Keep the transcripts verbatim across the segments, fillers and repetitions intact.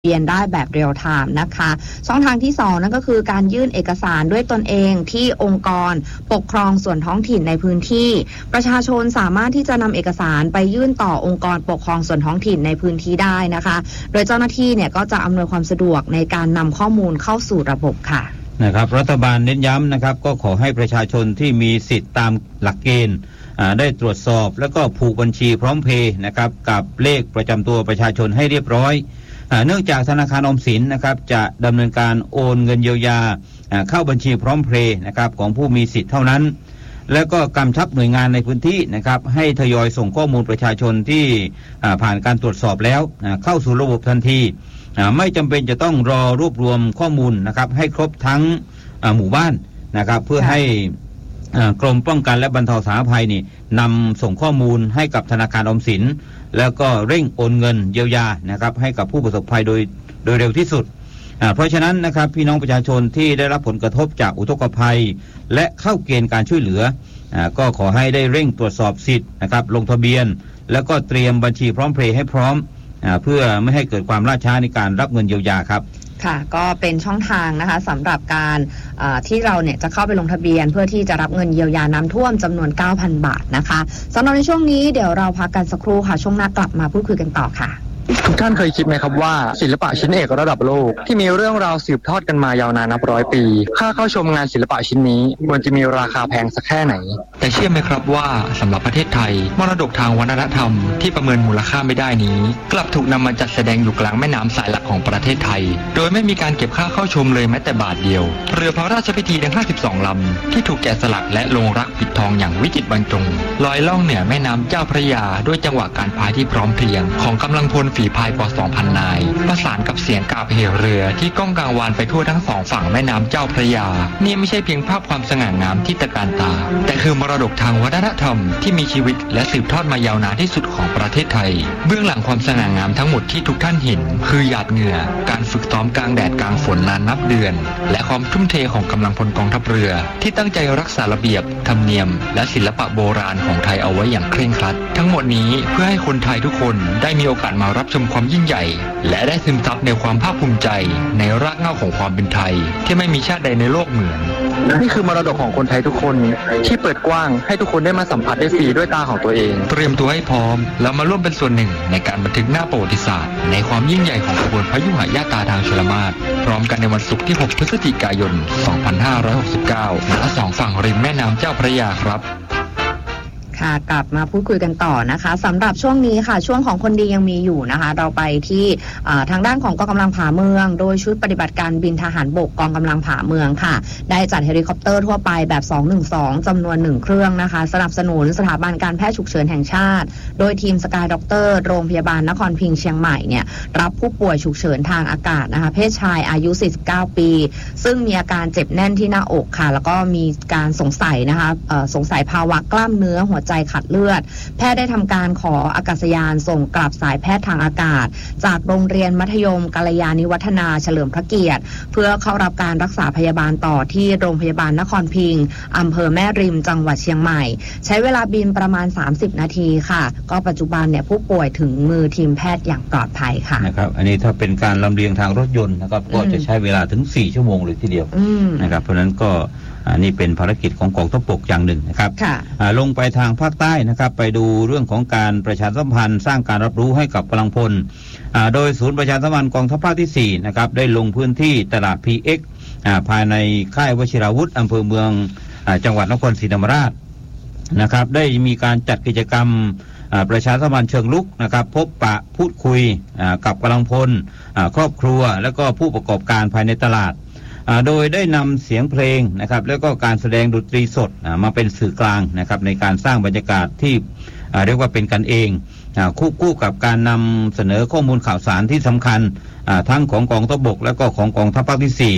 เรียนได้แบบเรียลไทม์นะคะช่องทางที่สองนั่นก็คือการยื่นเอกสารด้วยตนเองที่องค์กรปกครองส่วนท้องถิ่นในพื้นที่ประชาชนสามารถที่จะนำเอกสารไปยื่นต่อองค์กรปกครองส่วนท้องถิ่นในพื้นที่ได้นะคะโดยเจ้าหน้าที่เนี่ยก็จะอำนวยความสะดวกในการนำข้อมูลเข้าสู่ระบบค่ะนะครับรัฐบาลเน้นย้ำนะครับก็ขอให้ประชาชนที่มีสิทธิ์ตามหลักเกณฑ์ได้ตรวจสอบแล้วก็ผูกบัญชีพร้อมเพย์นะครับกับเลขประจำตัวประชาชนให้เรียบร้อยเนื่องจากธนาคารออมสินนะครับจะดำเนินการโอนเงินเยียวยาเข้าบัญชีพร้อมเพย์นะครับของผู้มีสิทธิ์เท่านั้นแล้วก็กำชับหน่วยงานในพื้นที่นะครับให้ทยอยส่งข้อมูลประชาชนที่ผ่านการตรวจสอบแล้วเข้าสู่ระบบทันทีไม่จำเป็นจะต้องรอรวบรวมข้อมูลนะครับให้ครบทั้งหมู่บ้านนะครับเพื่อให้กรมป้องกันและบรรเทาสาธารณภัยนี่นำส่งข้อมูลให้กับธนาคารออมสินแล้วก็เร่งโอนเงินเยียวยานะครับให้กับผู้ประสบภัยโดยโดยเร็วที่สุดเพราะฉะนั้นนะครับพี่น้องประชาชนที่ได้รับผลกระทบจากอุทกภัยและเข้าเกณฑ์การช่วยเหลือก็ขอให้ได้เร่งตรวจสอบสิทธิ์นะครับลงทะเบียนแล้วก็เตรียมบัญชีพร้อมเพย์ให้พร้อมเพื่อไม่ให้เกิดความล่าช้าในการรับเงินเยียวยาครับค่ะก็เป็นช่องทางนะคะสำหรับการที่เราเนี่ยจะเข้าไปลงทะเบียนเพื่อที่จะรับเงินเยียวยาน้ำท่วมจำนวน เก้าพัน บาทนะคะสำหรับในช่วงนี้เดี๋ยวเราพักกันสักครู่ค่ะช่วงหน้ากลับมาพูดคุยกันต่อค่ะทุกท่านเคยคิดไหมครับว่าศิลปะชิ้นเอกระดับโลกที่มีเรื่องราวสืบทอดกันมายาวนานนับร้อยปีค่าเข้าชมงานศิลปะชิ้นนี้ควรจะมีราคาแพงสักแค่ไหนแต่เชื่อไหมครับว่าสำหรับประเทศไทยมรดกทางวัฒนธรรมที่ประเมินมูลค่าไม่ได้นี้กลับถูกนำมาจัดแสดงอยู่กลางแม่น้ำสายหลักของประเทศไทยโดยไม่มีการเก็บค่าเข้าชมเลยแม้แต่บาทเดียวเรือพระราชพิธีทั้งห้าสิบสองลำที่ถูกแกะสลักและลงรักปิดทองอย่างวิจิตรบรรจงลอยล่องเหนือแม่น้ำเจ้าพระยาด้วยจังหวะการพายที่พร้อมเพรียงของกำลังพลฝีพายกว่าสองพันนายประสานกับเสียงกาบเหเรือที่ก้องกังวานไปทั่วทั้งสองฝั่งแม่น้ำเจ้าพระยานี่ไม่ใช่เพียงภาพความสง่างามที่ตะการตาแต่คือมรดกทางวัฒนธรรมที่มีชีวิตและสืบทอดมายาวนานที่สุดของประเทศไทยเบื้องหลังความสง่างามทั้งหมดที่ทุกท่านเห็นคือหยาดเหงื่อการฝึกซ้อมกลางแดดกลางฝนนานนับเดือนและความทุ่มเทของกำลังพลกองทัพเรือที่ตั้งใจรักษาระเบียบธรรมเนียมและศิลปะโบราณของไทยเอาไว้อย่างเคร่งครัดทั้งหมดนี้เพื่อให้คนไทยทุกคนได้มีโอกาสมารับชมความยิ่งใหญ่และได้ซึมซับในความภาคภูมิใจในรากเหง้าของความเป็นไทยที่ไม่มีชาติใดในโลกเหมือนนี่คือมรดกของคนไทยทุกคนที่เปิดกว้างให้ทุกคนได้มาสัมผัสได้ฟรีด้วยตาของตัวเองเตรียมตัวให้พร้อมแล้วมาร่วมเป็นส่วนหนึ่งในการบันทึกหน้าประวัติศาสตร์ในความยิ่งใหญ่ของขบวนพยุหญาตราทางชลมารพร้อมกันในวันศุกร์ที่หกพฤศจิกายนสองพันห้าร้อยหกสิบเก้าณสองฝั่งริมแม่น้ำเจ้าพระยาครับค่ะกลับมาพูดคุยกันต่อนะคะสำหรับช่วงนี้ค่ะช่วงของคนดียังมีอยู่นะคะเราไปที่ทางด้านของกองกำลังผาเมืองโดยชุดปฏิบัติการบินทหารบกกองกำลังผาเมืองค่ะได้จัดเฮลิคอปเตอร์ทั่วไปแบบสองหนึ่งสองจำนวนหนึ่งเครื่องนะคะสนับสนุนสถาบันการแพทย์ฉุกเฉินแห่งชาติโดยทีมสกายด็อกเตอร์โรงพยาบาลนครพิงค์เชียงใหม่เนี่ยรับผู้ป่วยฉุกเฉินทางอากาศนะคะเพศชายอายุสี่สิบเก้าปีซึ่งมีอาการเจ็บแน่นที่หน้าอกค่ะแล้วก็มีการสงสัยนะคะสงสัยภาวะกล้ามเนื้อหัวใจขาดเลือดแพทย์ได้ทำการขออากาศยานส่งกลับสายแพทย์ทางอากาศจากโรงเรียนมัธยมกัลยาณิวัฒนาเฉลิมพระเกียรติเพื่อเข้ารับการรักษาพยาบาลต่อที่โรงพยาบาลนครพิงค์อำเภอแม่ริมจังหวัดเชียงใหม่ใช้เวลาบินประมาณสามสิบนาทีค่ะก็ปัจจุบันเนี่ยผู้ป่วยถึงมือทีมแพทย์อย่างปลอดภัยค่ะนะครับอันนี้ถ้าเป็นการลำเลียงทางรถยนต์นะครับก็จะใช้เวลาถึงสี่ชั่วโมงเลยทีเดียวนะครับเพราะนั้นก็อันนี้เป็นภารกิจของกองทัพบกอย่างหนึ่งนะครับลงไปทางภาคใต้นะครับไปดูเรื่องของการประชาสัมพันธ์สร้างการรับรู้ให้กับกำลังพลโดยศูนย์ประชาสัมพันธ์กองทัพภาคที่สี่นะครับได้ลงพื้นที่ตลาด พี เอ็กซ์ ภายในค่ายวชิราวุธอำเภอเมืองจังหวัดนครศรีธรรมราชนะครับได้มีการจัดกิจกรรมประชาสัมพันธ์เชิงลุกนะครับพบปะพูดคุยกับกำลังพลครอบครัวและก็ผู้ประกอบการภายในตลาดโดยได้นำเสียงเพลงนะครับแล้วก็การแสดงดนตรีสดมาเป็นสื่อกลางนะครับในการสร้างบรรยากาศที่เรียกว่าเป็นกันเองคู่คู่กับการนำเสนอข้อมูลข่าวสารที่สำคัญทั้งของกองทัพบกและก็ของกองทัพภาคที่สี่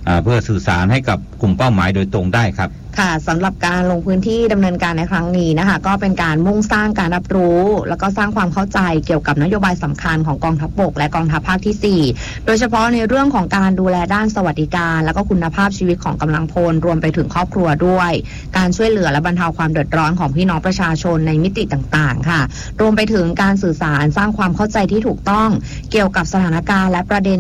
เพื่อสื่อสารให้กับกลุ่มเป้าหมายโดยตรงได้ครับค่ะสำหรับการลงพื้นที่ดำเนินการในครั้งนี้นะคะก็เป็นการมุ่งสร้างการรับรู้แล้วก็สร้างความเข้าใจเกี่ยวกับนโยบายสำคัญของกองทัพบกและกองทัพภาคที่สี่โดยเฉพาะในเรื่องของการดูแลด้านสวัสดิการและก็คุณภาพชีวิตของกำลังพลรวมไปถึงครอบครัวด้วยการช่วยเหลือและบรรเทาความเดือดร้อนของพี่น้องประชาชนในมิติต่างๆค่ะรวมไปถึงการสื่อสารสร้างความเข้าใจที่ถูกต้องเกี่ยวกับสถานการณ์และประเด็น